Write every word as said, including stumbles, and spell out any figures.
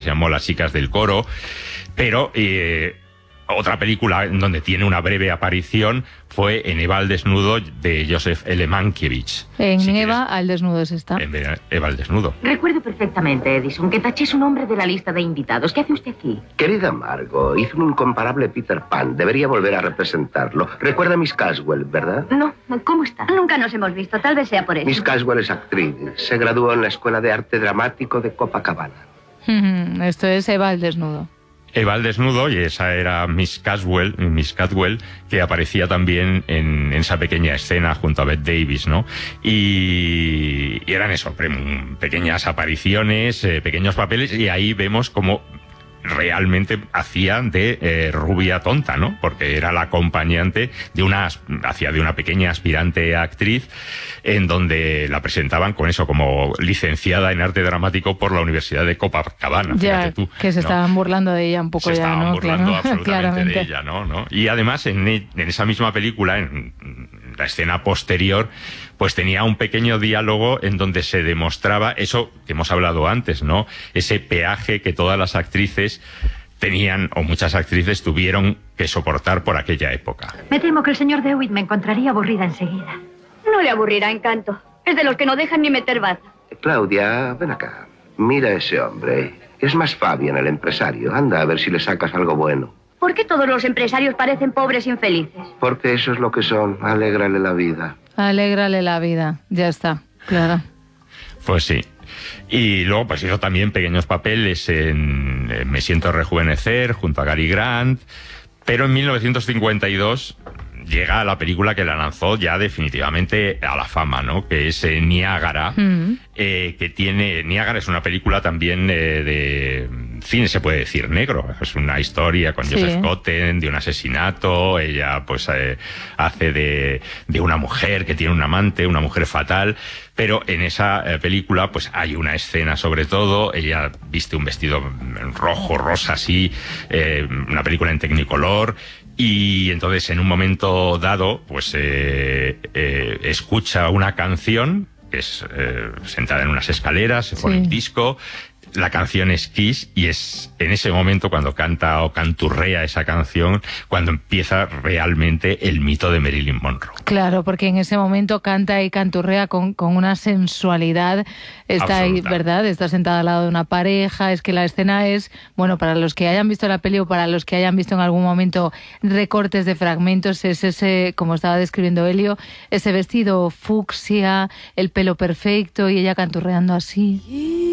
se llamó Las chicas del coro, pero eh, otra película en donde tiene una breve aparición fue en Eva al desnudo, de Joseph L. Mankiewicz. En si Eva quieres, al desnudo se está. En Eva al desnudo. Recuerdo perfectamente, Edison, que taché su nombre de la lista de invitados. ¿Qué hace usted aquí? Querida Margot, hizo un incomparable Peter Pan. Debería volver a representarlo. Recuerda a Miss Caswell, ¿verdad? No, ¿cómo está? Nunca nos hemos visto, tal vez sea por eso. Miss Caswell es actriz. Se graduó en la Escuela de Arte Dramático de Copacabana. Esto es Eva al desnudo. Eva al desnudo, y esa era Miss Caswell, Miss Cadwell, que aparecía también en, en esa pequeña escena junto a Bette Davis, ¿no? Y, y eran eso, pequeñas apariciones, eh, pequeños papeles, y ahí vemos cómo realmente hacía de eh, rubia tonta, ¿no? Porque era la acompañante de una, hacía de una pequeña aspirante actriz, en donde la presentaban con eso, como licenciada en arte dramático por la Universidad de Copacabana. Ya, tú, que se ¿no? estaban burlando de ella un poco se ya, estaban ¿no? burlando Claro, absolutamente claramente. de ella, ¿no? ¿no? Y además, en, en esa misma película, en la escena posterior, pues tenía un pequeño diálogo en donde se demostraba eso que hemos hablado antes, ¿no? Ese peaje que todas las actrices tenían, o muchas actrices tuvieron que soportar por aquella época. Me temo que el señor DeWitt me encontraría aburrida enseguida. No le aburrirá, Encanto. Es de los que no dejan ni meter baza. Claudia, ven acá. Mira a ese hombre. Es más Fabian, el empresario. Anda a ver si le sacas algo bueno. ¿Por qué todos los empresarios parecen pobres e infelices? Porque eso es lo que son. Alégrale la vida. Alégrale la vida. Ya está, claro. Pues sí. Y luego pues hizo también pequeños papeles en, en Me siento rejuvenecer, junto a Cary Grant. Pero en mil novecientos cincuenta y dos llega la película que la lanzó ya definitivamente a la fama, ¿no? Que es eh, Niágara, mm. eh, que tiene... Niágara es una película también eh, de cine, se puede decir, negro. Es una historia con sí. Joseph Cotten, de un asesinato. Ella pues eh, hace de, de una mujer que tiene un amante, una mujer fatal. Pero en esa eh, película pues hay una escena sobre todo. Ella viste un vestido rojo, rosa, así, eh, una película en Technicolor. Y entonces, en un momento dado, pues eh, eh, escucha una canción, que es eh, sentada en unas escaleras, se pone sí. un disco. La canción es Kiss, y es en ese momento cuando canta o canturrea esa canción, cuando empieza realmente el mito de Marilyn Monroe. Claro, porque en ese momento canta y canturrea con, con una sensualidad. Está ahí, ¿verdad? Está sentada al lado de una pareja. Es que la escena es, bueno, para los que hayan visto la peli o para los que hayan visto en algún momento recortes de fragmentos, es ese, como estaba describiendo Elio, ese vestido fucsia, el pelo perfecto y ella canturreando así.